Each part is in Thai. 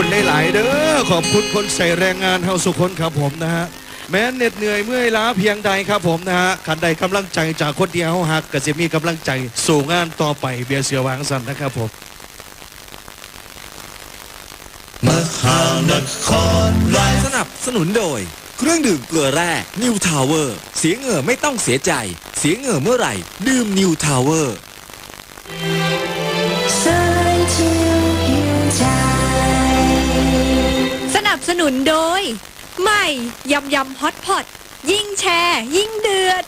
คุณหลายๆเด้อขอบคุณคนใส่แรงงานเฮาสุคนครับผมนะฮะแม้เหน็ดเหนื่อยเมื่อยล้าเพียงใดครับผมนะฮะขันใดกำลังใจจากคนเดียวหักก็จะมีกำลังใจสู่งานต่อไปเบียร์เสียวางสันนะครับผมมหานครสนับสนุนโดยเครื่องดื่มเกลือแร่นิวทาวเวอร์เสียเหงื่อไม่ต้องเสียใจเสียเหงื่อเมื่อไหร่ดื่มนิวทาวเวอร์สนับสนุนโดยใหม่ยำยำฮอตพอตยิ่งแชร์ยิ่งเดือด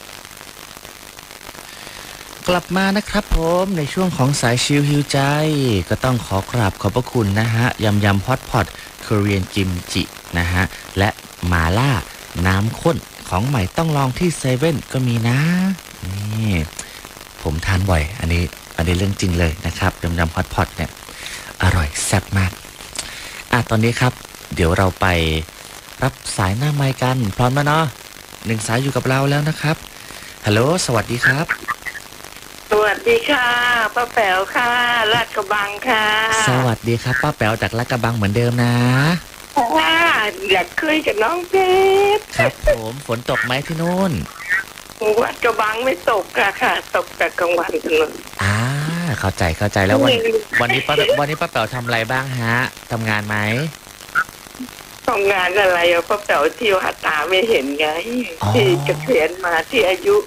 กลับมานะครับผมในช่วงของสายชิลฮิวใจก็ต้องขอกราบขอบพระคุณนะฮะยำยำฮอตพอตเกาหลีกิมจินะฮะและมาล่าน้ำข้นของใหม่ต้องลองที่เซเว่นก็มีนะนี่ผมทานบ่อยอันนี้เรื่องจริงเลยนะครับยำยำฮอตพอตเนี่ยอร่อยแซ่บมากตอนนี้ครับเดี๋ยวเราไปรับสายหน้าไมค์กันพร้อมแล้วเนาะ1 สายอยู่กับเราแล้วนะครับฮัลโหลสวัสดีครับสวัสดีค่ะป้าแป๋วค่ะลาดกระบังค่ะสวัสดีครับป้าแป๋วจากลาดกระบังเหมือนเดิมนะค่ะอยากคุยกับน้องเพชรครับผมฝนตกไหมที่นู่นวัดกระบังไม่ตกค่ะตกแต่กลางวันกันเลยเข้าใจแล้ววันนี้ป้าแป๋วทำอะไรบ้างฮะทำงานไหมทำงานอะไรป้าแป๋วที่วัดตาไม่เห็นไงที่เกษียณมาที่อายุ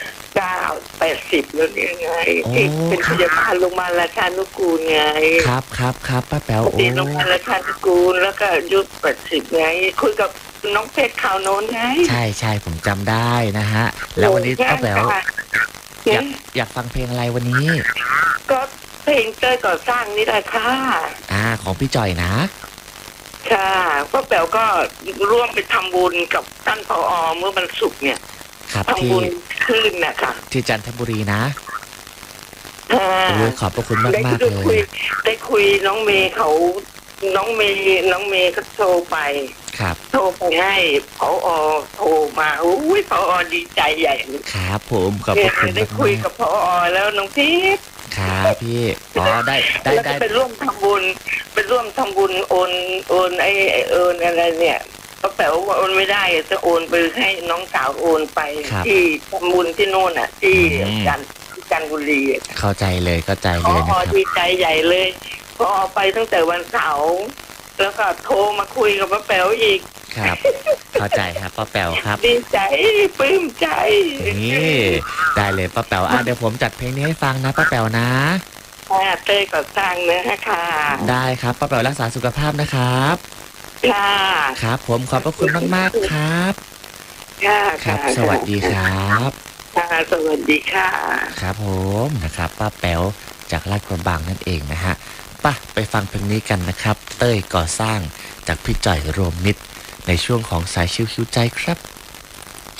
80แล้วเนี่ยไงที่เป็นพยาบาลโรงพยาบาลราชานุกูลไงครับป้าแป๋วที่โรงพยาบาลราชานุกูลแล้วก็อายุ80ไงคุยกับน้องเพชรข่าวโน้นไงใช่ผมจำได้นะฮะแล้ววันนี้ป้าแป๋วอยากฟังเพลงอะไรวันนี้ก็เพลงเต้ยก่อสร้างนี่แหละค่ะของพี่จ่อยนะค่ะป้าแป๋วก็ร่วมไปทำบุญกับท่านผอ.เมื่อวันศุกร์เนี่ยทำบุญขึ้นนะคะที่จันทบุรีนะขอบพระคุณมากเลยได้คุยน้องเมย์เขาโทรไปโทรไปให้ผอ.โทรมาอุ้ยผอ.ดีใจใหญ่ครับผมขอบพระคุณได้คุยกับผอ.แล้วน้องพีทครับพี่ได้ไปร่วมทำบุญโอนอะไรเนี่ยป้าแป๋วว่าโอนไม่ได้จะโอนไปให้น้องสาวโอนไปที่ทำบุญที่โน่นที่จันทบุรีเข้าใจเลยนะครับดีใจใหญ่เลยพอไปตั้งแต่วันเสาร์แล้วก็โทรมาคุยกับป้าแป๋วอีกครับเข้าใจครับป้าแป๋วครับดีใจปลื้มใจนี่ได้เลยป้าแป๋วเดี๋ยวผมจัดเพลงนี้ให้ฟังนะป้าแป๋วนะเต้ยก่อสร้างนะค่ะได้ครับป้าแป๋วรักษาสุขภาพนะครับครับผมขอบพระคุณมากๆครับครับสวัสดีครับสวัสดีค่ะครับผมนะครับป้าแป๋วจากลาดกระบังนั่นเองนะฮะไปฟังเพลงนี้กันนะครับเต้ยก่อสร้างจากพี่จ่อยรวมมิตรในช่วงของสายชิวๆใจครับ